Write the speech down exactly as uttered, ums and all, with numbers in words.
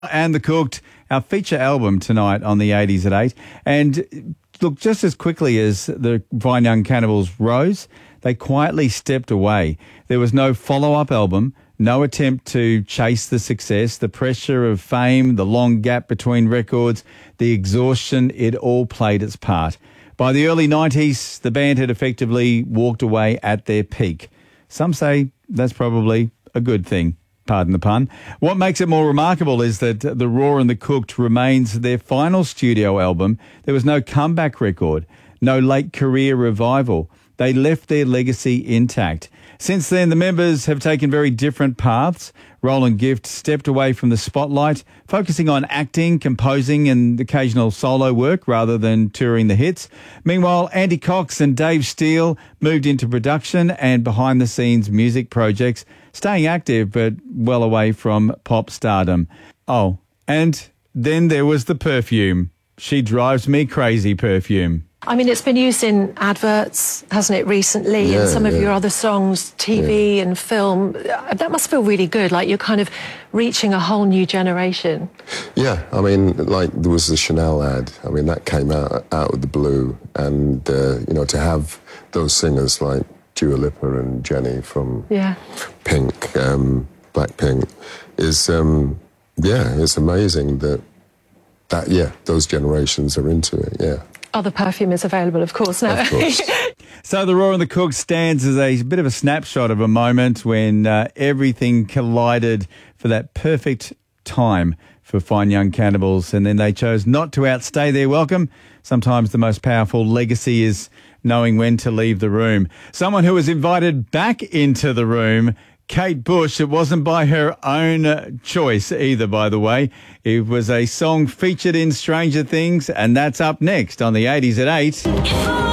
And The Cooked, our feature album tonight on the eighties at eight. And look, just as quickly as the Fine Young Cannibals rose, they quietly stepped away. There was no follow-up album, no attempt to chase the success, the pressure of fame, the long gap between records, the exhaustion, it all played its part. By the early nineties, the band had effectively walked away at their peak. Some say that's probably a good thing. Pardon the pun. What makes it more remarkable is that The Raw and the Cooked remains their final studio album. There was no comeback record, no late career revival. They left their legacy intact. Since then, the members have taken very different paths. Roland Gift stepped away from the spotlight, focusing on acting, composing and occasional solo work rather than touring the hits. Meanwhile, Andy Cox and Dave Steele moved into production and behind-the-scenes music projects, staying active but well away from pop stardom. Oh, and then there was the perfume. She Drives Me Crazy perfume. I mean, it's been used in adverts, hasn't it, recently, yeah, and some of yeah. your other songs, T V yeah. and film. That must feel really good, like you're kind of reaching a whole new generation. Yeah, I mean, like there was the Chanel ad. I mean, that came out out of the blue, and uh, you know, to have those singers like Dua Lipa and Jenny from yeah. Pink, um, Blackpink, is um, yeah, it's amazing that that yeah, those generations are into it. Yeah. Other perfume is available, of course, now. Of course. So The Raw and the Cooked stands as a bit of a snapshot of a moment when uh, everything collided for that perfect time for Fine Young Cannibals, and then they chose not to outstay their welcome. Sometimes the most powerful legacy is knowing when to leave the room. Someone who was invited back into the room, Kate Bush. It wasn't by her own choice either, by the way. It was a song featured in Stranger Things, and that's up next on the eighties at eight.